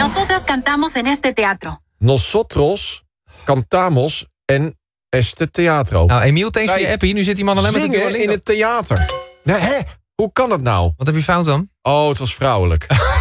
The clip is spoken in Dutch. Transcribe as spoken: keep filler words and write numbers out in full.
Nosotras cantamos en este teatro. Nosotros cantamos en este teatro. Nou, Emiel, thanks voor Wij je appie. Nu zit die man alleen met de zingen Duolingo. in het theater. Nee, hè? Hoe kan dat nou? Wat heb je fout dan? Oh, het was vrouwelijk.